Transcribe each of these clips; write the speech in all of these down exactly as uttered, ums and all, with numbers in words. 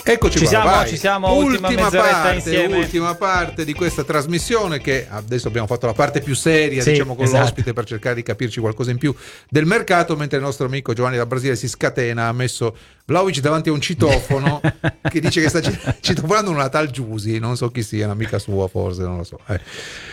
Eccoci ci qua, siamo, vai. ci siamo, ultima, ultima mezz'oretta parte, insieme. ultima parte di questa trasmissione, che adesso abbiamo fatto la parte più seria, sì, diciamo, con esatto. l'ospite, per cercare di capirci qualcosa in più del mercato, mentre il nostro amico Giovanni da Brasile si scatena, ha messo Vlahovic davanti a un citofono che dice che sta citofonando una tal Giusi, non so chi sia, un'amica sua forse, non lo so. Eh.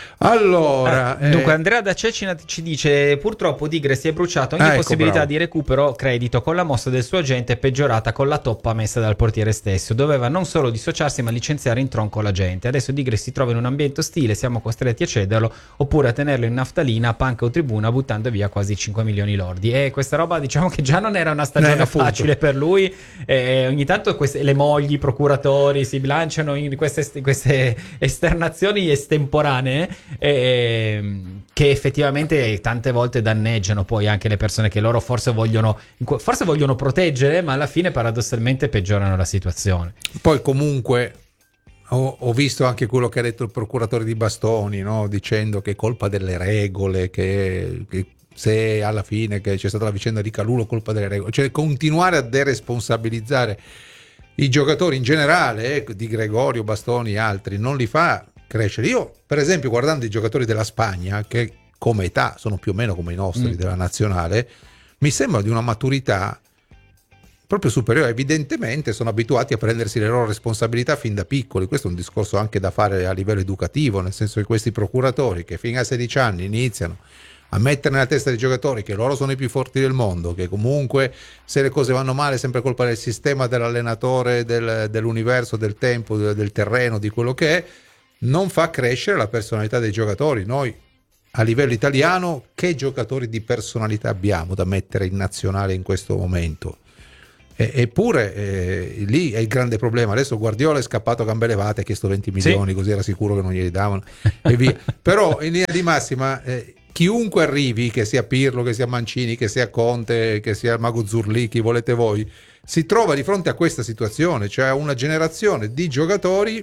Allora, eh, dunque eh, Andrea da Cecina ci dice: purtroppo Digre si è bruciato ogni ah, ecco, possibilità bravo. di recupero credito con la mossa del suo agente peggiorata con la toppa messa dal portiere stesso. Doveva non solo dissociarsi ma licenziare in tronco la gente. Adesso Digre si trova in un ambiente ostile, siamo costretti a cederlo oppure a tenerlo in naftalina, panca o tribuna, buttando via quasi cinque milioni lordi. E questa roba, diciamo che già non era una stagione Eh, facile per lui. E ogni tanto queste, le mogli, i procuratori si bilanciano in queste, queste esternazioni estemporanee, eh, che effettivamente tante volte danneggiano poi anche le persone che loro forse vogliono forse vogliono proteggere, ma alla fine paradossalmente peggiorano la situazione. Poi comunque ho, ho visto anche quello che ha detto il procuratore di Bastoni, no? Dicendo che è colpa delle regole, che, che se alla fine che c'è stata la vicenda di Calulo, colpa delle regole, cioè continuare a deresponsabilizzare i giocatori in generale, eh, di Gregorio, Bastoni e altri, non li fa crescere. Io per esempio, guardando i giocatori della Spagna, che come età sono più o meno come i nostri, mm. della nazionale, mi sembra di una maturità proprio superiore. Evidentemente sono abituati a prendersi le loro responsabilità fin da piccoli. Questo è un discorso anche da fare a livello educativo, nel senso che questi procuratori che fino a sedici anni iniziano a mettere nella testa dei giocatori che loro sono i più forti del mondo, che comunque se le cose vanno male è sempre colpa del sistema, dell'allenatore, del, dell'universo, del tempo, del, del terreno, di quello che è, non fa crescere la personalità dei giocatori. Noi a livello italiano che giocatori di personalità abbiamo da mettere in nazionale in questo momento? E, eppure eh, lì è il grande problema. Adesso Guardiola è scappato a gambe levate, ha chiesto venti milioni, sì, così era sicuro che non glieli davano e via. Però in linea di massima eh, chiunque arrivi, che sia Pirlo, che sia Mancini, che sia Conte, che sia Mago Zurli, chi volete voi, si trova di fronte a questa situazione, cioè una generazione di giocatori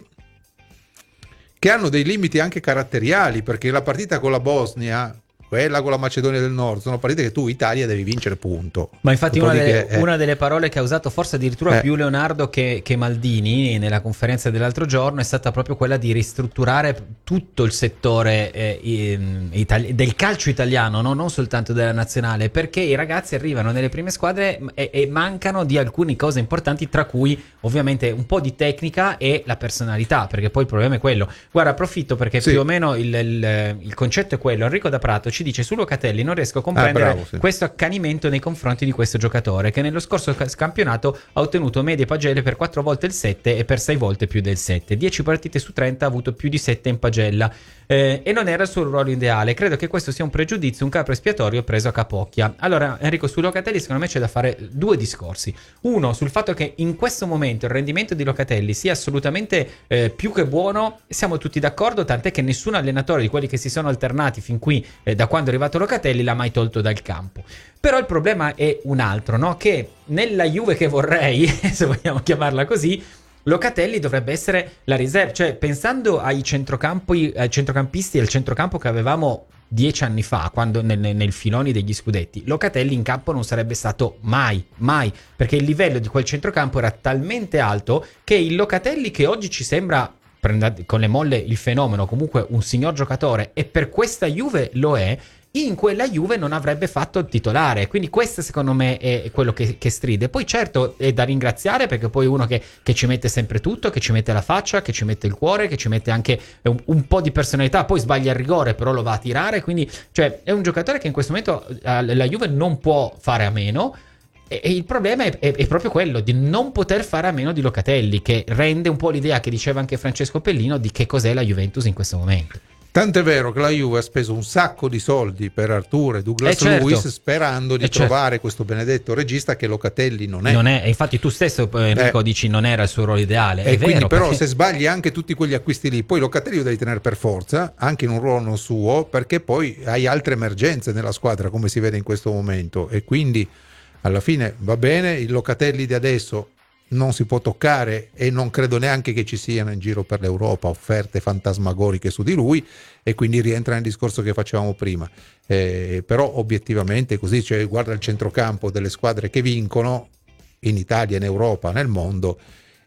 che hanno dei limiti anche caratteriali, perché la partita con la Bosnia, quella con la Macedonia del Nord, sono partite che tu Italia devi vincere, punto. Ma infatti una delle, che, eh. una delle parole che ha usato forse addirittura eh. più Leonardo che, che Maldini nella conferenza dell'altro giorno è stata proprio quella di ristrutturare tutto il settore eh, itali- del calcio italiano, no? Non soltanto della nazionale, perché i ragazzi arrivano nelle prime squadre e, e mancano di alcune cose importanti, tra cui ovviamente un po' di tecnica e la personalità, perché poi il problema è quello. Guarda, approfitto perché sì, più o meno il, il, il concetto è quello. Enrico da Prato ci dice: su Locatelli non riesco a comprendere ah, bravo, sì. questo accanimento nei confronti di questo giocatore che nello scorso campionato ha ottenuto medie pagelle per quattro volte il sette e per sei volte più del sette, dieci partite su trenta ha avuto più di sette in pagella, eh, e non era il suo ruolo ideale. Credo che questo sia un pregiudizio, un capro espiatorio preso a capocchia. Allora Enrico, su Locatelli secondo me c'è da fare due discorsi. Uno sul fatto che in questo momento il rendimento di Locatelli sia assolutamente eh, più che buono, siamo tutti d'accordo, tant'è che nessun allenatore di quelli che si sono alternati fin qui eh, da quando è arrivato Locatelli l'ha mai tolto dal campo. Però il problema è un altro, no? Che nella Juve che vorrei, se vogliamo chiamarla così, Locatelli dovrebbe essere la riserva. Cioè, pensando ai centrocampi, ai centrocampisti e al centrocampo che avevamo dieci anni fa, quando nel, nel filoni degli scudetti, Locatelli in campo non sarebbe stato mai, mai, perché il livello di quel centrocampo era talmente alto che il Locatelli che oggi ci sembra, con le molle, il fenomeno, comunque un signor giocatore, e per questa Juve lo è, in quella Juve non avrebbe fatto il titolare. Quindi questo secondo me è quello che, che stride. Poi certo è da ringraziare, perché poi uno che, che ci mette sempre tutto, che ci mette la faccia, che ci mette il cuore, che ci mette anche un, un po' di personalità, poi sbaglia il rigore però lo va a tirare, quindi cioè è un giocatore che in questo momento la Juve non può fare a meno. E il problema è, è, è proprio quello di non poter fare a meno di Locatelli, che rende un po' l'idea che diceva anche Francesco Pellino di che cos'è la Juventus in questo momento. Tant'è vero che la Juve ha speso un sacco di soldi per Arturo e Douglas eh certo. Luiz, sperando di eh trovare certo. questo benedetto regista che Locatelli non è. Non è, e infatti tu stesso Enrico eh. dici non era il suo ruolo ideale. E è quindi vero, però perché... se sbagli anche tutti quegli acquisti lì, poi Locatelli lo devi tenere per forza, anche in un ruolo non suo, perché poi hai altre emergenze nella squadra, come si vede in questo momento, e quindi alla fine va bene, il Locatelli di adesso non si può toccare e non credo neanche che ci siano in giro per l'Europa offerte fantasmagoriche su di lui, e quindi rientra nel discorso che facevamo prima, eh, però obiettivamente così, cioè guarda il centrocampo delle squadre che vincono in Italia, in Europa, nel mondo,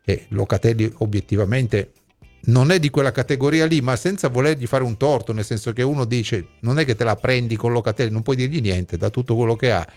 e Locatelli obiettivamente non è di quella categoria lì, ma senza volergli fare un torto, nel senso che uno dice non è che te la prendi con Locatelli, non puoi dirgli niente, da tutto quello che ha,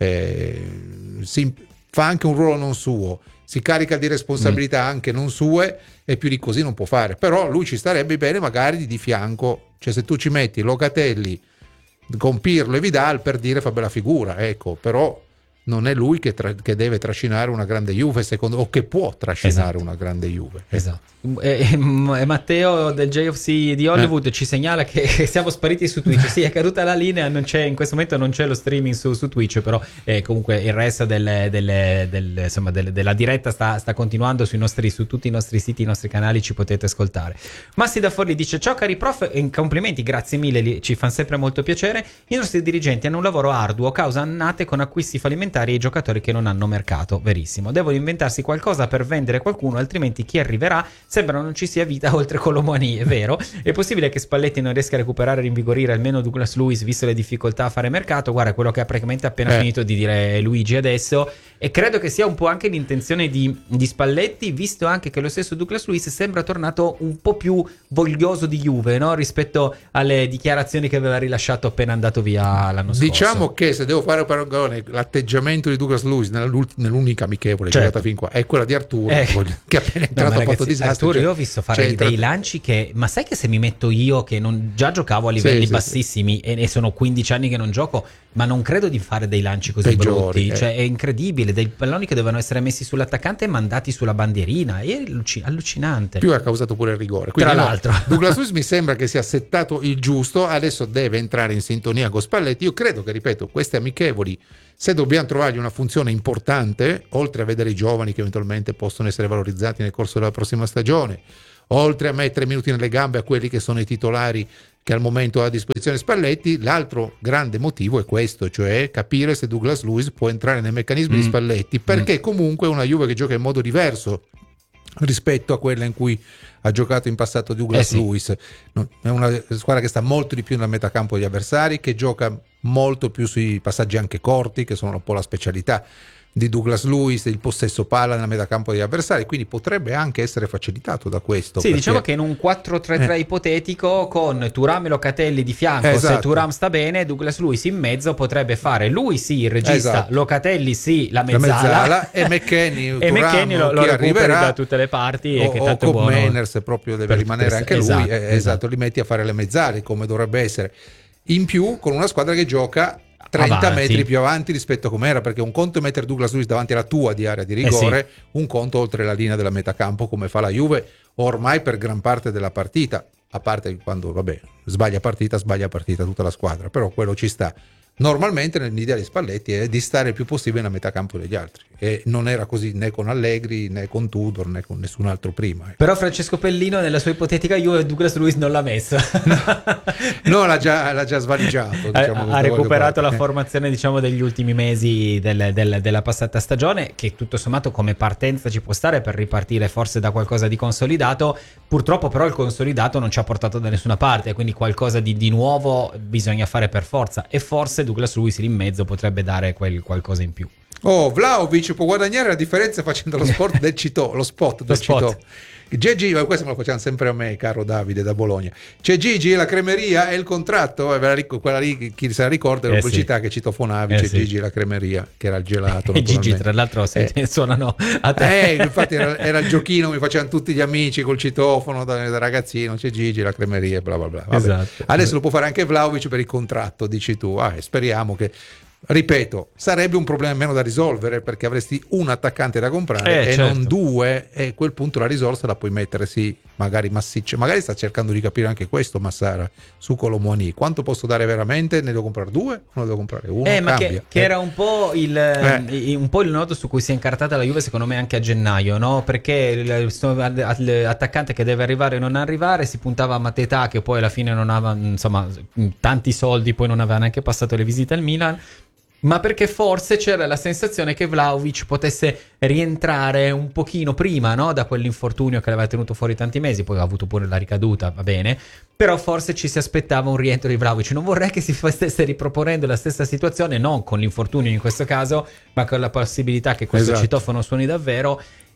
eh, si, fa anche un ruolo non suo, si carica di responsabilità mm. anche non sue, e più di così non può fare. Però lui ci starebbe bene magari di fianco, cioè se tu ci metti Locatelli con Pirlo e Vidal, per dire fa bella figura, ecco, però non è lui che, tra- che deve trascinare una grande Juve, secondo, o che può trascinare esatto. una grande Juve. Esatto. E, e, e Matteo del J F C di Hollywood eh. ci segnala che, che siamo spariti su Twitch. Sì, è caduta la linea, non c'è, in questo momento non c'è lo streaming su, su Twitch, però eh, comunque il resto delle, delle, delle, insomma, delle, della diretta sta, sta continuando sui nostri, su tutti i nostri siti, i nostri canali, ci potete ascoltare. Massi da Forlì dice: ciao cari prof, e complimenti, grazie mille, ci fanno sempre molto piacere. I nostri dirigenti hanno un lavoro arduo, causa annate con acquisti fallimentari e i giocatori che non hanno mercato. Verissimo, devono inventarsi qualcosa per vendere qualcuno, altrimenti chi arriverà sembra non ci sia vita oltre Colomani. È vero? È possibile che Spalletti non riesca a recuperare e rinvigorire almeno Douglas Luiz, visto le difficoltà a fare mercato? Guarda quello che ha praticamente appena eh. finito di dire Luigi adesso, e credo che sia un po' anche l'intenzione di, di Spalletti, visto anche che lo stesso Douglas Luiz sembra tornato un po' più voglioso di Juve, no? Rispetto alle dichiarazioni che aveva rilasciato appena andato via l'anno scorso. Diciamo che se devo fare un paragone, l'atteggiamento di Douglas Luiz nell'unica amichevole certo. giocata fin qua è quella di Arturo, eh. che appena è entrato no, ha fatto disastro. Arturo, cioè, io ho visto fare cioè, dei tra... lanci che, ma sai che se mi metto io che non già giocavo a livelli sì, bassissimi sì, sì. e ne sono quindici anni che non gioco, ma non credo di fare dei lanci così Peggiori, brutti, eh. cioè è incredibile, dei palloni che dovevano essere messi sull'attaccante e mandati sulla bandierina, è allucinante. Più ha causato pure il rigore. Quindi, tra no, l'altro Douglas Luiz mi sembra che sia settato il giusto, adesso deve entrare in sintonia con Spalletti. Io credo che, ripeto, queste amichevoli, se dobbiamo trovargli una funzione importante, oltre a vedere i giovani che eventualmente possono essere valorizzati nel corso della prossima stagione, oltre a mettere minuti nelle gambe a quelli che sono i titolari che al momento ha a disposizione Spalletti, l'altro grande motivo è questo, cioè capire se Douglas Luiz può entrare nei meccanismi mm. di Spalletti, perché mm. comunque è una Juve che gioca in modo diverso rispetto a quella in cui ha giocato in passato Douglas eh sì. Luiz. È una squadra che sta molto di più nel metacampo degli avversari, che gioca molto più sui passaggi anche corti, che sono un po' la specialità di Douglas Luiz, il possesso palla nel metacampo degli avversari, quindi potrebbe anche essere facilitato da questo. Sì, perché... diciamo che in un quattro tre tre eh. ipotetico, con Thuram e Locatelli di fianco, esatto. se Thuram sta bene, Douglas Luiz in mezzo potrebbe fare lui sì il regista, esatto. Locatelli sì la mezzala, la mezzala e McKennie e McKennie lo, lo recupera da tutte le parti, o, e che tanto o buono Manners proprio deve rimanere anche esatto, lui, eh, esatto. esatto, li metti a fare le mezzale come dovrebbe essere, in più con una squadra che gioca trenta avanti. Metri più avanti rispetto a com'era, perché un conto è mettere Douglas Luiz davanti alla tua di area di rigore, eh sì. un conto oltre la linea della metacampo come fa la Juve ormai per gran parte della partita, a parte quando vabbè sbaglia partita sbaglia partita tutta la squadra, però quello ci sta. Normalmente nell'idea di Spalletti è di stare il più possibile nella metà campo degli altri, e non era così né con Allegri né con Tudor né con nessun altro prima. Ecco. Però Francesco Pellino nella sua ipotetica Juve Douglas Luiz non l'ha messo. no, no l'ha, già, l'ha già svaligiato. Diciamo, ha, ha recuperato la formazione diciamo degli ultimi mesi del, del, della passata stagione, che tutto sommato come partenza ci può stare per ripartire forse da qualcosa di consolidato. Purtroppo però il consolidato non ci ha portato da nessuna parte, quindi qualcosa di, di nuovo bisogna fare per forza, e forse Douglas Luiz lì in mezzo potrebbe dare quel qualcosa in più. Oh, Vlahovic può guadagnare la differenza facendo lo sport del Citò, lo spot del Citò. Gigi, questo me lo facciamo sempre a me, caro Davide da Bologna. C'è Gigi, la cremeria e il contratto, quella lì, chi se la ricorda, è la eh pubblicità sì. che citofonavi, eh c'è sì. Gigi, la cremeria, che era il gelato. E Gigi, tra l'altro, se eh. suonano a te. Eh, infatti era, era il giochino, mi facevano tutti gli amici col citofono da, da ragazzino, c'è Gigi, la cremeria, bla bla bla. Esatto. Adesso lo può fare anche Vlahovic per il contratto, dici tu. Ah, speriamo che... Ripeto, sarebbe un problema meno da risolvere, perché avresti un attaccante da comprare eh, e certo. non due, e a quel punto la risorsa la puoi mettere sì, magari massiccia. Magari sta cercando di capire anche questo Massara su Colomboani, quanto posso dare veramente, ne devo comprare due o ne devo comprare uno? Eh, ma che, che eh. era un po' il eh. un po' il nodo su cui si è incartata la Juve secondo me anche a gennaio, no? Perché l'attaccante che deve arrivare o non arrivare, si puntava a Mateta, che poi alla fine non aveva insomma tanti soldi, poi non aveva neanche passato le visite al Milan, ma perché forse c'era la sensazione che Vlahovic potesse rientrare un pochino prima, no? Da quell'infortunio che l'aveva tenuto fuori tanti mesi, poi ha avuto pure la ricaduta, va bene, però forse ci si aspettava un rientro di Vlahovic. Non vorrei che si stesse riproponendo la stessa situazione, non con l'infortunio in questo caso, ma con la possibilità che questo esatto. citofono suoni davvero.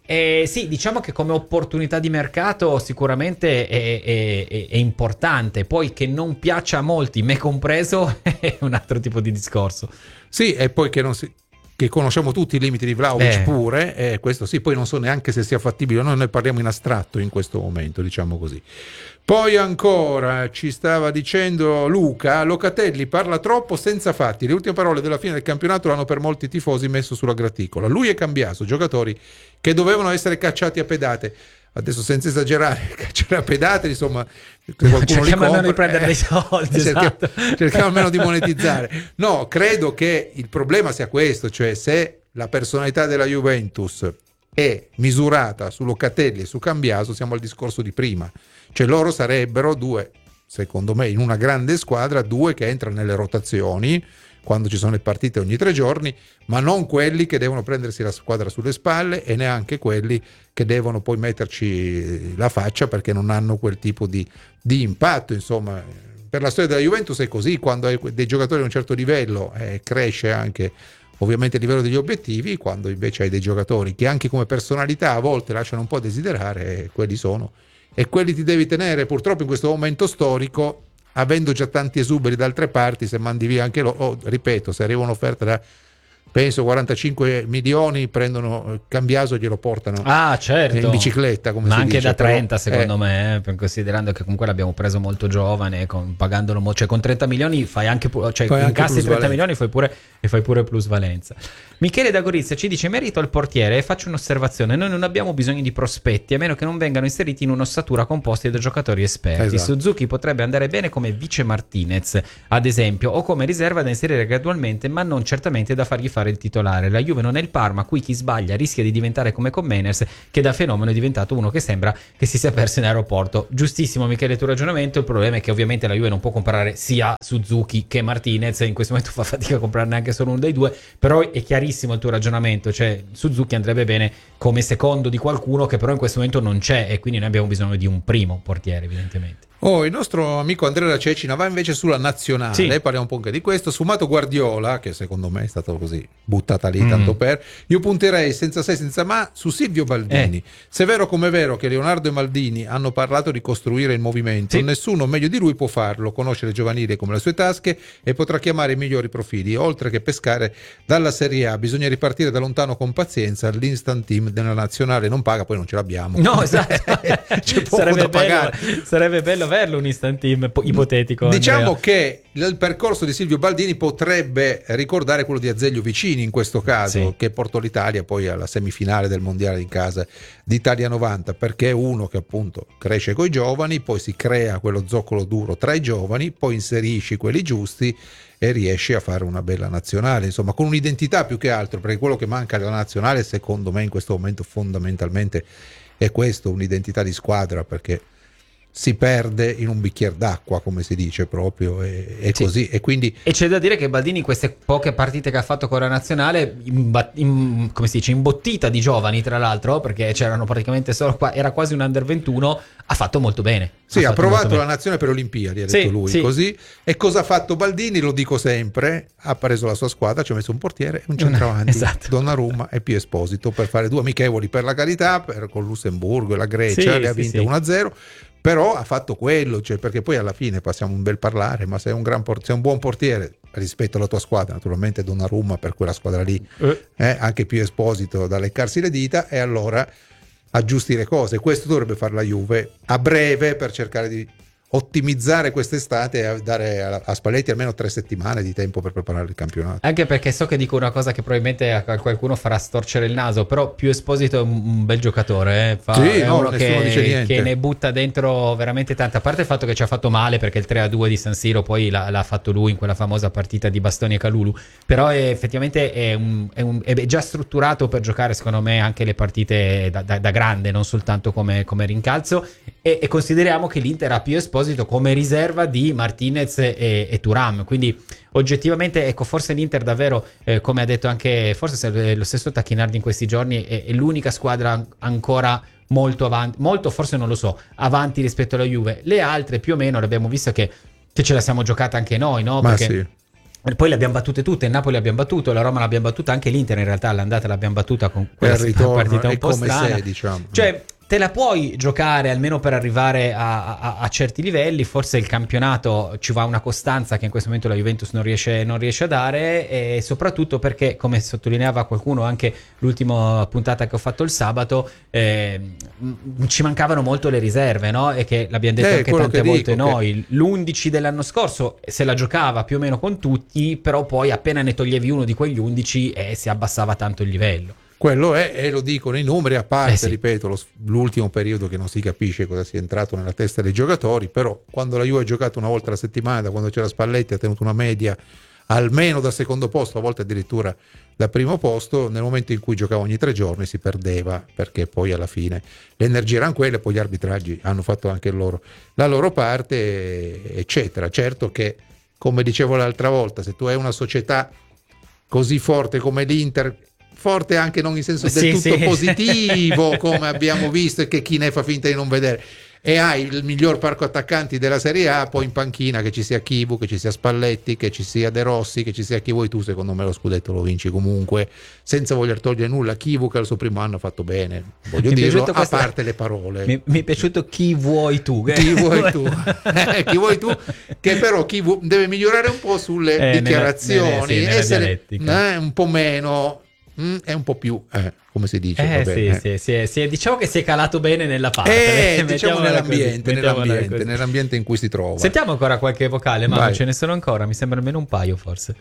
Eh, sì, diciamo che come opportunità di mercato sicuramente è, è, è, è importante, poi che non piaccia a molti, me compreso, è un altro tipo di discorso. Sì, e poi che non si... che conosciamo tutti i limiti di Vlahovic eh. pure, e questo sì, poi non so neanche se sia fattibile, noi ne parliamo in astratto in questo momento, diciamo così. Poi ancora ci stava dicendo Luca, Locatelli parla troppo senza fatti, le ultime parole della fine del campionato l'hanno per molti tifosi messo sulla graticola, lui e Cambiaso, giocatori che dovevano essere cacciati a pedate. Adesso senza esagerare, cacciare a pedate, insomma, qualcuno cerchiamo li compra, almeno di prendere eh, dei soldi, esatto. cerchiamo, cerchiamo almeno di monetizzare. No, credo che il problema sia questo, cioè se la personalità della Juventus è misurata su Locatelli e su Cambiaso, siamo al discorso di prima, cioè loro sarebbero due, secondo me, in una grande squadra, due che entrano nelle rotazioni quando ci sono le partite ogni tre giorni, ma non quelli che devono prendersi la squadra sulle spalle e neanche quelli che devono poi metterci la faccia perché non hanno quel tipo di, di impatto. Insomma, per la storia della Juventus è così, quando hai dei giocatori di un certo livello eh, cresce anche ovviamente il livello degli obiettivi, quando invece hai dei giocatori che anche come personalità a volte lasciano un po' a desiderare, quelli sono, e quelli ti devi tenere. Purtroppo in questo momento storico, avendo già tanti esuberi da altre parti, se mandi via anche loro, oh, ripeto, se arriva un'offerta da penso quarantacinque milioni, prendono Cambiaso e glielo portano ah, certo. in bicicletta, come ma si anche dice, da trenta però, secondo eh. me, eh, considerando che comunque l'abbiamo preso molto giovane, con, pagandolo mo- cioè con trenta milioni fai anche, cioè Fai anche incassi trenta plusvalenza. milioni fai pure, e fai pure plusvalenza. Michele da Gorizia ci dice: merito al portiere, e faccio un'osservazione, noi non abbiamo bisogno di prospetti a meno che non vengano inseriti in un'ossatura composti da giocatori esperti. Esatto. Suzuki potrebbe andare bene come vice Martinez ad esempio, o come riserva da inserire gradualmente, ma non certamente da fargli fare il titolare. La Juve non è il Parma, qui chi sbaglia rischia di diventare come con Meners, che da fenomeno è diventato uno che sembra che si sia perso in aeroporto. Giustissimo Michele il tuo ragionamento, il problema è che ovviamente la Juve non può comprare sia Suzuki che Martinez, in questo momento fa fatica a comprarne anche solo uno dei due, però è chiarissimo il tuo ragionamento, cioè Suzuki andrebbe bene come secondo di qualcuno che però in questo momento non c'è, e quindi noi abbiamo bisogno di un primo portiere evidentemente. Oh, il nostro amico Andrea Cecina va invece sulla nazionale, sì. Parliamo un po' anche di questo. Sfumato Guardiola, che secondo me è stato così buttata lì, mm. tanto per. Io punterei senza se senza ma su Silvio Baldini. Eh. Se è vero come è vero che Leonardo e Maldini hanno parlato di costruire il movimento, sì. Nessuno meglio di lui può farlo, conosce le giovanili come le sue tasche e potrà chiamare i migliori profili. Oltre che pescare dalla Serie A, bisogna ripartire da lontano con pazienza. L'instant team della nazionale non paga, poi non ce l'abbiamo. No, esatto. C'è poco sarebbe da bello, pagare. Sarebbe bello averlo un instant team ipotetico. Diciamo Andrea. che il percorso di Silvio Baldini potrebbe ricordare quello di Azeglio Vicini in questo caso, sì. Che portò l'Italia poi alla semifinale del mondiale in casa d'Italia novanta, perché è uno che appunto cresce coi giovani, poi si crea quello zoccolo duro tra i giovani, poi inserisci quelli giusti e riesci a fare una bella nazionale, insomma, con un'identità più che altro, perché quello che manca alla nazionale secondo me in questo momento fondamentalmente è questo, un'identità di squadra, perché si perde in un bicchiere d'acqua, come si dice proprio, e, e sì. Così, e quindi e c'è da dire che Baldini in queste poche partite che ha fatto con la nazionale, in, in, come si dice, imbottita di giovani tra l'altro, perché c'erano praticamente solo qua, era quasi un under ventuno, ha fatto molto bene. Sì, ha, ha provato la bene. Nazionale per le Olimpiadi, ha sì, detto lui, sì. Così. E cosa ha fatto Baldini? Lo dico sempre, ha preso la sua squadra, ci ha messo un portiere e un centravanti, esatto. Donnarumma e Pio Esposito, per fare due amichevoli, per la carità, per, con Lussemburgo e la Grecia, sì, le ha sì, vinte sì. uno a zero. Però ha fatto quello, cioè, perché poi alla fine passiamo un bel parlare, ma sei un, gran port- sei un buon portiere rispetto alla tua squadra, naturalmente Donnarumma per quella squadra lì, eh. Eh, anche Pio Esposito da leccarsi le dita, e allora aggiusti le cose. Questo dovrebbe fare la Juve a breve per cercare di ottimizzare quest'estate e dare a, a Spalletti almeno tre settimane di tempo per preparare il campionato. Anche perché so che dico una cosa che probabilmente a qualcuno farà storcere il naso, però Pio Esposito è un bel giocatore, eh? Fa, sì, è no, uno che, che ne butta dentro veramente tanta, a parte il fatto che ci ha fatto male perché il tre a due di San Siro poi l'ha, l'ha fatto lui in quella famosa partita di Bastoni e Calulu, però è, effettivamente è, un, è, un, è già strutturato per giocare secondo me anche le partite da, da, da grande, non soltanto come, come rincalzo, e, e consideriamo che l'Inter ha Pio Esposito come riserva di Martinez e, e Thuram, quindi oggettivamente ecco, forse l'Inter davvero eh, come ha detto anche forse lo stesso Tacchinardi in questi giorni è, è l'unica squadra ancora molto avanti, molto forse non lo so, avanti rispetto alla Juve. Le altre più o meno l'abbiamo visto che, che ce la siamo giocata anche noi, no? Ma Perché sì. Poi le abbiamo battute tutte, il Napoli l'abbiamo battuto, la Roma l'abbiamo battuta, anche l'Inter in realtà all'andata l'abbiamo battuta con quella ritorno, partita un è po' come strana. se, diciamo. Cioè, te la puoi giocare almeno per arrivare a, a, a certi livelli. Forse il campionato ci va una costanza che in questo momento la Juventus non riesce, non riesce a dare, e soprattutto perché, come sottolineava qualcuno anche l'ultima puntata che ho fatto il sabato, eh, ci mancavano molto le riserve, no? E che l'abbiamo detto eh, anche tante volte dico, noi, che... l'undici dell'anno scorso se la giocava più o meno con tutti, però poi appena ne toglievi uno di quegli undici eh, si abbassava tanto il livello. Quello è, e lo dicono i numeri, a parte, eh sì. ripeto, lo, l'ultimo periodo che non si capisce cosa sia entrato nella testa dei giocatori, però quando la Juve ha giocato una volta alla settimana, da quando c'era Spalletti, ha tenuto una media almeno da secondo posto, a volte addirittura da primo posto, nel momento in cui giocava ogni tre giorni si perdeva, perché poi alla fine le energie erano quelle, poi gli arbitraggi hanno fatto anche loro, la loro parte, eccetera. Certo che, come dicevo l'altra volta, se tu hai una società così forte come l'Inter, forte anche non in senso del sì, tutto sì. positivo, come abbiamo visto e che chi ne fa finta di non vedere, e hai il miglior parco attaccanti della Serie A, poi in panchina che ci sia Chivu, che ci sia Spalletti, che ci sia De Rossi, che ci sia chi vuoi tu, secondo me lo scudetto lo vinci comunque, senza voler togliere nulla. Chivu, che al suo primo anno ha fatto bene, voglio mi dirlo, a questa... parte le parole. Mi, mi è piaciuto chi vuoi tu. Chi vuoi tu, eh, chi vuoi tu, che però chi vu- deve migliorare un po' sulle eh, dichiarazioni, nella, nella, sì, nella essere eh, un po' meno... Mm, è un po' più, eh, come si dice, eh, vabbè, sì, eh. sì, sì, sì, diciamo che si è calato bene nella parte, eh, diciamo nell'ambiente, così, nell'ambiente, nell'ambiente in cui si trova. Sentiamo ancora qualche vocale, ma Vai. ce ne sono ancora, mi sembra almeno un paio forse.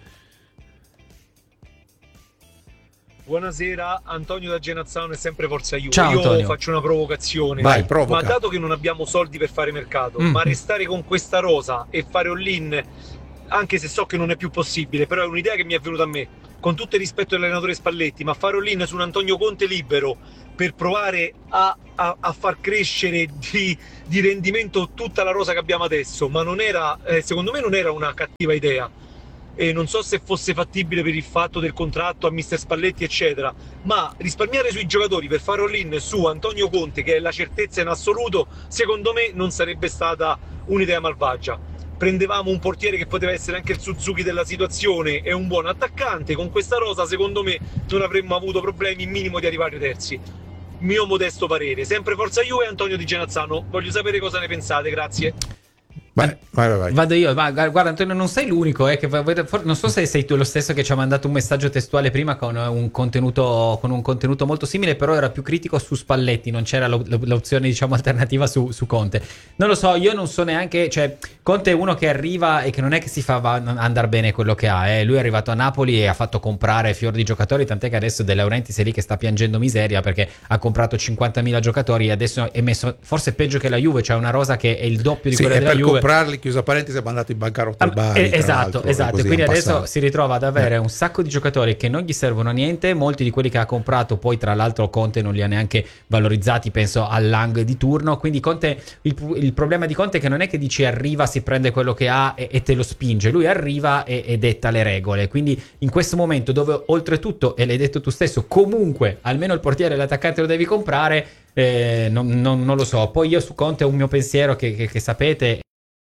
Buonasera, Antonio da Genazzano e sempre Forza Juve. Ciao, Io Antonio. faccio una provocazione. Vai, provoca. Ma dato che non abbiamo soldi per fare mercato, Mm. ma restare con questa rosa e fare all-in, anche se so che non è più possibile, però è un'idea che mi è venuta a me, con tutto il rispetto dell'allenatore Spalletti, ma fare all-in su un Antonio Conte libero per provare a, a, a far crescere di, di rendimento tutta la rosa che abbiamo adesso, ma non era, eh, secondo me non era una cattiva idea. E non so se fosse fattibile per il fatto del contratto a mister Spalletti eccetera, ma risparmiare sui giocatori per fare all-in su Antonio Conte, che è la certezza in assoluto, secondo me non sarebbe stata un'idea malvagia. Prendevamo un portiere che poteva essere anche il Suzuki della situazione e un buon attaccante. Con questa rosa secondo me non avremmo avuto problemi minimo di arrivare terzi. Mio modesto parere. Sempre Forza Juve, Antonio di Genazzano. Voglio sapere cosa ne pensate, grazie. Vai, vai, vai, vai. Vado io, va, guarda Antonio, non sei l'unico, eh, che, non so se sei tu lo stesso che ci ha mandato un messaggio testuale prima con un contenuto, con un contenuto molto simile, però era più critico su Spalletti, non c'era l'opzione diciamo alternativa su, su Conte. Non lo so, io non so neanche, cioè Conte è uno che arriva e che non è che si fa andare bene quello che ha, eh. Lui è arrivato a Napoli e ha fatto comprare fior di giocatori, tant'è che adesso De Laurentiis è lì che sta piangendo miseria perché ha comprato cinquantamila giocatori e adesso è messo forse peggio che la Juve, cioè una rosa che è il doppio di sì, quella della Juve. comprarli, chiusa parentesi, è mandato in bancarotta al Bari, eh, esatto, esatto. Così, quindi adesso passato. si ritrova ad avere eh. un sacco di giocatori che non gli servono a niente, molti di quelli che ha comprato poi tra l'altro Conte non li ha neanche valorizzati, penso al Lang di turno, quindi Conte, il, il problema di Conte è che non è che dici arriva, si prende quello che ha e, e te lo spinge, lui arriva e, e detta le regole, quindi in questo momento dove oltretutto, e l'hai detto tu stesso, comunque almeno il portiere e l'attaccante lo devi comprare, eh, non, non, non lo so, poi io su Conte ho un mio pensiero che, che, che sapete.